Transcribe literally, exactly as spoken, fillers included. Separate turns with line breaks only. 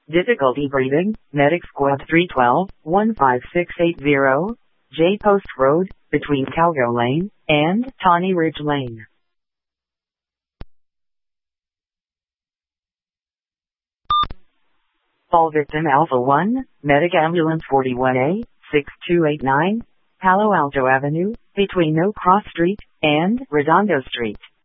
Difficulty breathing, Medic Squad three twelve, one five six eight zero, J Post Road, between Calgo Lane and Tawny Ridge Lane. Fall victim Alpha one, Medic Ambulance forty-one A, six two eight nine, Palo Alto Avenue, between No Cross Street and Redondo Street.